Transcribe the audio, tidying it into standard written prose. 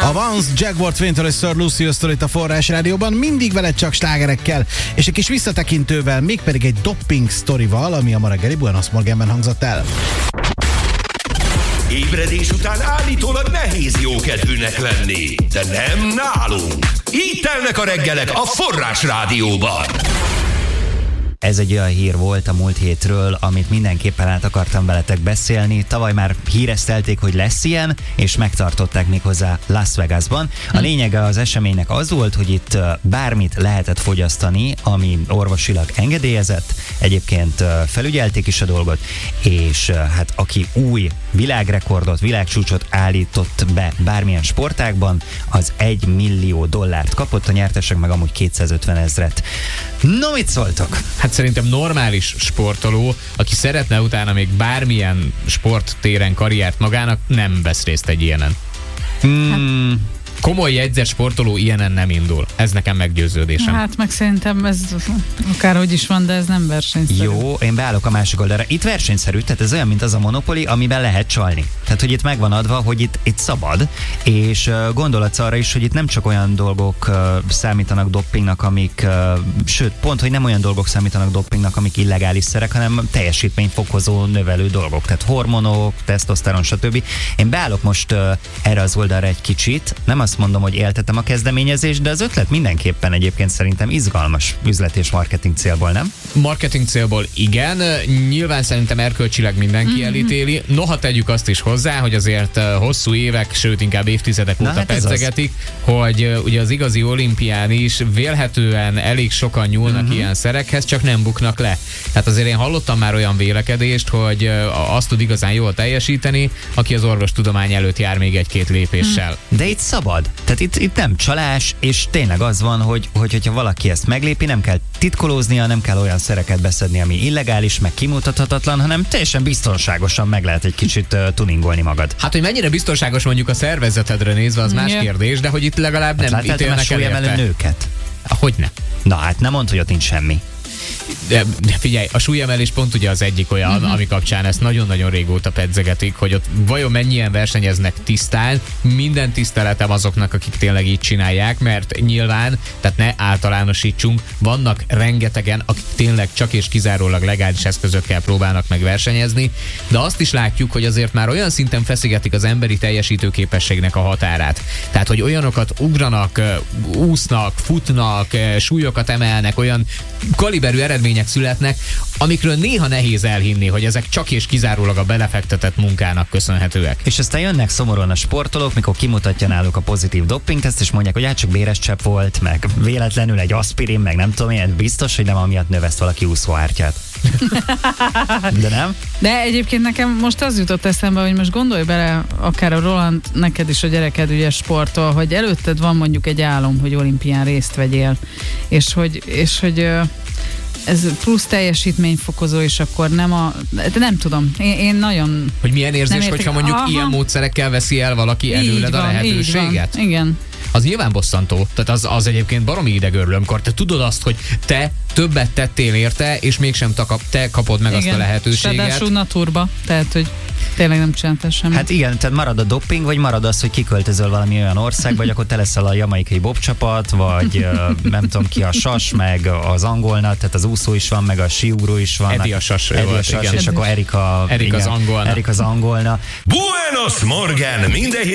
A Vance, Jaguar Winter és Sir Lucius-től itt a Forrás Rádióban, mindig veled csak slágerekkel, és egy kis visszatekintővel, mégpedig egy doping sztorival, ami a ma reggeli Buenos Morgenben hangzott el. Ébredés után állítólag nehéz jókedvűnek lenni, de nem nálunk. Így telnek a reggelek a Forrás Rádióban. Ez egy olyan hír volt a múlt hétről, amit mindenképpen át akartam veletek beszélni. Tavaly már híresztelték, hogy lesz ilyen, és megtartották méghozzá Las Vegasban. A lényege az eseménynek az volt, hogy itt bármit lehetett fogyasztani, ami orvosilag engedélyezett. Egyébként felügyelték is a dolgot, és hát aki új világrekordot, világcsúcsot állított be bármilyen sportágban, az $1 millió kapott, a nyertesek meg amúgy 250 000. No, mit szóltok? Hát szerintem normális sportoló, aki szeretne utána még bármilyen sporttéren karriert magának, nem vesz részt egy ilyenen. Komoly jegyzett sportoló ilyenen nem indul. Ez nekem meggyőződésem. Hát meg szerintem ez akárhogy is van, de ez nem versenyszerű. Jó, én beállok a másik oldalra. Itt versenyszerű, tehát ez olyan, mint az a Monopoly, amiben lehet csalni. Tehát, hogy itt megvan adva, hogy itt szabad, és gondolatsz arra is, hogy itt nem csak olyan dolgok számítanak dopingnak, amik, sőt, pont, hogy nem olyan dolgok számítanak dopingnak, amik illegális szerek, hanem teljesítményfokozó, növelő dolgok. Tehát hormonok, tesztoszteron, stb. Én beállok most erre az oldalra egy kicsit, nem azt mondom, hogy éltetem a kezdeményezést, de az ötlet mindenképpen egyébként szerintem izgalmas üzlet és marketing célból, nem? Marketing célból igen, nyilván szerintem erkölcsileg mindenki elítéli. Noha tegyük azt is hozzá, hogy azért hosszú évek, sőt inkább évtizedek óta pedzegetik, hogy ugye az igazi olimpián is vélhetően elég sokan nyúlnak ilyen szerekhez, csak nem buknak le. Tehát azért én hallottam már olyan vélekedést, hogy azt tud igazán jól teljesíteni, aki az orvostudomány előtt jár még egy-két lépéssel. De itt szabad. Tehát itt nem csalás, és tényleg az van, hogyha valaki ezt meglépi, nem kell titkolóznia, nem kell olyan szereket beszedni, ami illegális, meg kimutathatatlan, hanem teljesen biztonságosan meg lehet egy kicsit tuningolni magad. Hát, hogy mennyire biztonságos mondjuk a szervezetedre nézve, az más kérdés, de hogy itt legalább nem ítélnek el érte. Nőket? Hogyne? Na hát nem mondd, hogy ott nincs semmi. De figyelj, a súlyemelés pont ugye az egyik olyan, ami kapcsán ezt nagyon-nagyon régóta pedzegetik, hogy ott vajon mennyien versenyeznek tisztán. Minden tiszteletem azoknak, akik tényleg így csinálják, mert nyilván, tehát ne általánosítsunk, vannak rengetegen, akik tényleg csak és kizárólag legális eszközökkel próbálnak meg versenyezni, de azt is látjuk, hogy azért már olyan szinten feszegetik az emberi teljesítőképességnek a határát. Tehát, hogy olyanokat ugranak, úsznak, futnak, súlyokat emelnek, olyan kaliberű eredmények születnek, amikről néha nehéz elhinni, hogy ezek csak és kizárólag a belefektetett munkának köszönhetőek. És aztán jönnek szomorúan a sportolók, mikor kimutatja náluk a pozitív dopingteszt, és mondják, hogy hát csak béres csepp volt, meg véletlenül egy aspirin, meg nem tudom én, biztos, hogy nem amiatt növeszt valaki úszóhártyát. De nem? De egyébként nekem most az jutott eszembe, hogy most gondolj bele, akár a Roland, neked is a gyereked ugye sportol, hogy előtted van mondjuk egy álom, hogy olimpián részt vegyél, és hogy ez plusz teljesítményfokozó, és akkor nem tudom. Én nagyon... Hogy milyen érzés, hogyha mondjuk ilyen módszerekkel veszi el valaki előled a lehetőséget? Igen. Az nyilván bosszantó. Tehát az egyébként baromi idegörlő, amikor te tudod azt, hogy te többet tettél érte, és mégsem te kapod meg azt a lehetőséget. Ráadásul naturba, tehát, hogy tényleg nem csináltál semmit. Hát igen, tehát marad a doping, vagy marad az, hogy kiköltözöl valami olyan országba, vagy akkor te leszel a jamaikai bobcsapat, vagy nem tudom ki a sas, meg az angolna, tehát az úszó is van, meg a síugró is van. Edi a sas, és akkor Erik az angolna. Buenos Morgen, minden